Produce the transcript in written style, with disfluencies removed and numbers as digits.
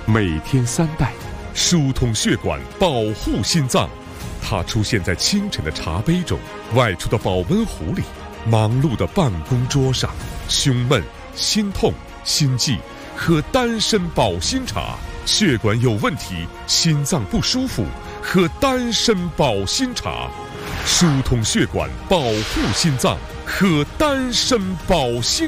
每天3袋，疏通血管，保护心脏。它出现在清晨的茶杯中，外出的保温壶里，忙碌的办公桌上。胸闷、心痛、心悸，喝丹参保心茶。血管有问题，心脏不舒服，喝丹参保心茶。疏通血管，保护心脏，喝丹参保心